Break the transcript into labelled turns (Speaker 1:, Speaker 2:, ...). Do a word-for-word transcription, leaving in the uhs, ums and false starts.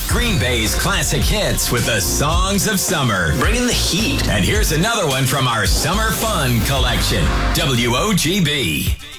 Speaker 1: Green Bay's classic hits with the songs of summer.
Speaker 2: Bringing the heat.
Speaker 1: And here's another one from our Summer Fun collection. W O G B.